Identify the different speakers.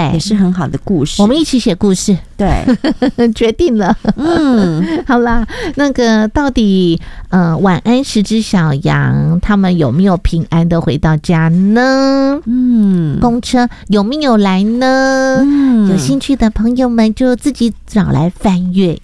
Speaker 1: 对，
Speaker 2: 也是很好的故事。
Speaker 1: 我们一起写故事，
Speaker 2: 对，
Speaker 1: 决定了。好啦，那个到底晚安10只小羊，他们有没有平安的回到家呢？公车有没有来呢？有兴趣的朋友们就自己找来翻阅